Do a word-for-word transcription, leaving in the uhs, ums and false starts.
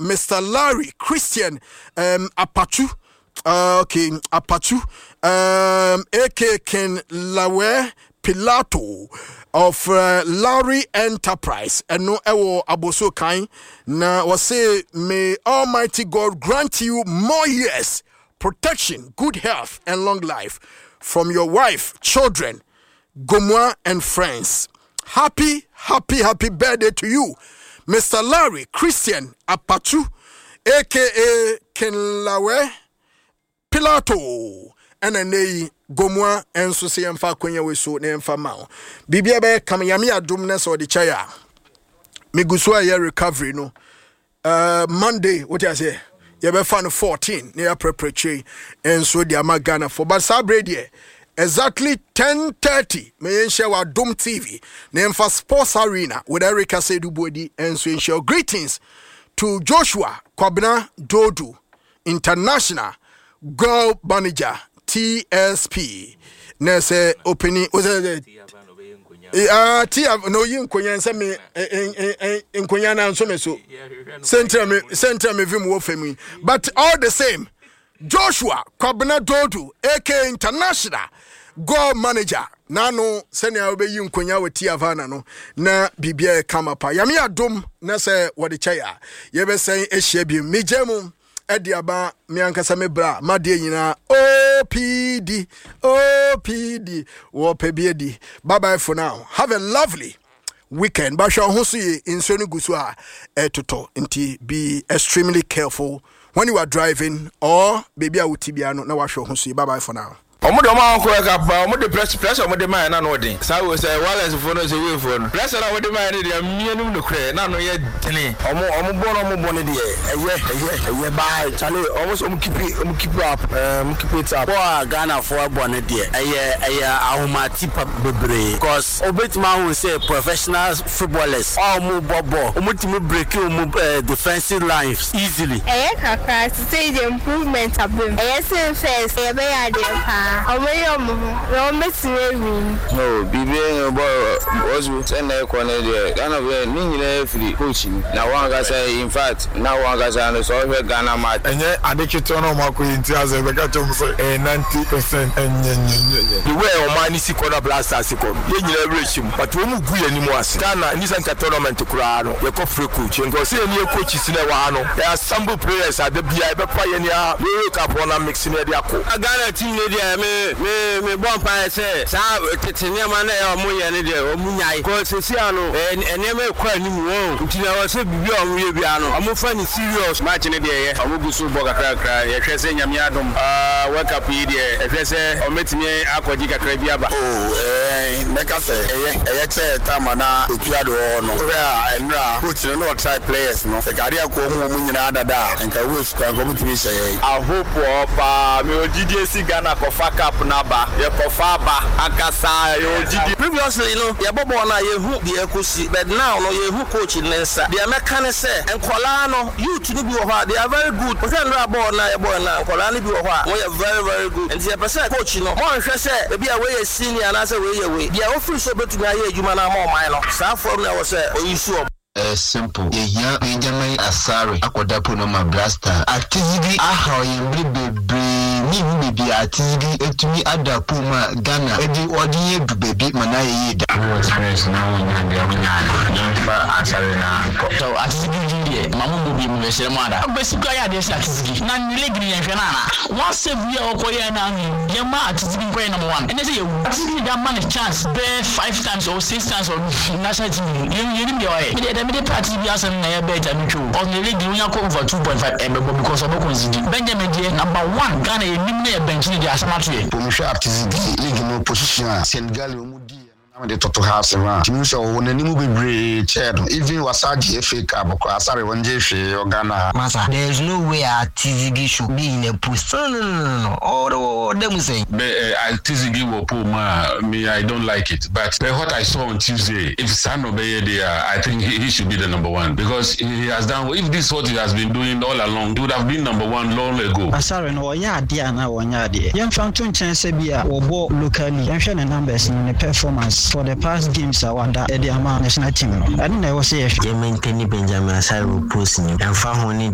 Mister Larry Christian um, Apachu. Uh, okay, Apachu. Um, A K Ken Lawe Pilato of uh, Larry Enterprise. And no ewo aboso kain. Na was say, may Almighty God grant you more years, protection, good health, and long life from your wife, children, Gomwa, and friends. Happy, happy, happy birthday to you, Mister Larry Christian Apachu, aka Kenlawe Pilato, and a nay Gomwa, and so say, and Falconia we so name for Mao. Bibia Kamayami Adumness or the Chaya. Miguswa ya recovery no. Uh, Monday, what I say? You be fan fourteen near preparatory and so the Amagana for but Sabrady exactly ten thirty may share our Dome T V name for Sports Arena with Erica Sedubodi and so ensure greetings to Joshua Kwabena Dodu International Girl Manager T S P Nese opening was it Ah, tia no yin konya nsa me en konya na nso me so center me center me vim wo fami but all the same Joshua Kwabena Dodu aka International Goal Manager nano senia obe yin konya we tia vana no na bibia kama pa yame adom na se wode chaya ye be sen ehia bi mejemu Ediaba miankasa mebra made nyina O P D O P D wo pebiedi. Bye bye for now. Have a lovely weekend. Basha hosu in sonu gusu a etoto nti be extremely careful when you are driving or baby a utibia no na washo hosu. Bye bye for now. Omo de ma ko ka pa omo de press press omo de man na no den sa we say wireless phone no say we phone press na we de man de mienum no kre na no ye tene omo omo bon omo bon de eye eye eye bye chale omo so omo keep omo keep up um keep it up for Ghana for bon de eye eye ahoma tipa bebre because obetima who say professional footballers omo bobo omo timi break omo defensive lines easily eye kakra to say the improvement abem eye say first eye be ya de pa Omoyomo, no messing. No, Bibi, boy, was with an equality. Ghana, Nina free coaching. Now one guy say, in fact, now one guy say, so we Ghana mat. And yet, I think you turn on my queen to as a ninety percent. And the way of money is equal to blast you never reach him, but we move anymore. Ghana, Nissan tournament to Kurano, your free coach, and go see a new coaches in Wano. There are some players at the B I B Pioneer, we look up on a mixing area. I got a team area. Me me me bon pa say sa tetenya ma na e omo ye ne de omo nyai ko sesi ano ene me kwa ni mu o ntina wo se bibi omo ye bia no omo fa ni serious match ne de ye omo gusu bo kakra kakra ye hwe se nyame adom ah wake up ye de e hwe se ometimi akoji kakra bia ba oh eh meka se eye eye che tama na otua do no ora enra coach no try players no se gari akọ omo omo nyina adada enka wo squad ko mutimi se I hope opa me ogidi esi Ghana ko up naba ye kofa ba akasa ye ogidi previously no ye bobo na ye hu de ekosi but now no ye hu coach nensa de meka ne se enkola no youth ni bi wo ha they are very good o say no ball na ye ball na enkola ni bi wo ha wo ye very very good and the percent coach no mo hwe se e bia we ye senior na se we ye we bia wo free so betumi aye adwuma na mo man no sa from na wo se oyisu Uh, simple. Ye ya Benjamin Asare akoda pono ma blaster. Atizi aha ye bebe ni bebe atizi etumi adapo ma Ghana. Edi odi ye du bebe mana ye da. No experience na wonya de wonya. Ba Asare na. So atizi ye mamu bebe mu se ma da. Basically ya de atizi. Na ni league ni hwe na na. One save we okoye na ni. Ye ma atizi ko ye number one. Ene se ye atizi da man chance be five times or six times or national team. You you ni be the party be as na ya better me too on the league you go over two point five m because of consider Benjamin dey number one Ghana e nim na e bench ni dey asama to e pomusha artist league no position Senegal o mudi na de toto house ran timi so won ni mu bebre chair even wasaji F A Cup ko Asare won je hwe Ghana masa there is no way Atizigi should be in a post no no no no all them say Atizigi wo po ma me I don't like it but what I saw on Tuesday if Sano be there I think he, he should be the number one because he has done if this is what he has been doing all along he would have been number one long ago Asare no ya ade na wonya ade yem fanto nchen bia wo bo locally yem hwe ne numbers ne performance for the past games awada e dey ama national team no and na wo say ye maintain Benjamin Asare post ni and fa ho ni